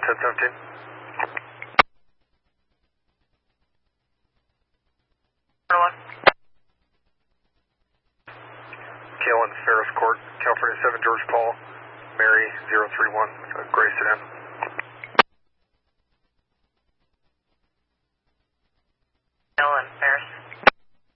1017. KLN Ferris Court, California 7 George Paul, Mary 031, gray sedan. KLN Ferris.